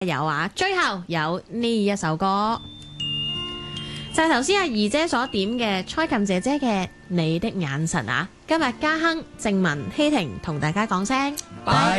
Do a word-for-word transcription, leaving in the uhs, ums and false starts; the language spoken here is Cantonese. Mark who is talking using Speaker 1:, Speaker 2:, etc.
Speaker 1: 有啊，最後有呢一首歌，就係頭先阿儀姐所點嘅蔡琴姐姐嘅《你的眼神》啊。今日嘉亨、靜文、希婷同大家講聲，
Speaker 2: 拜。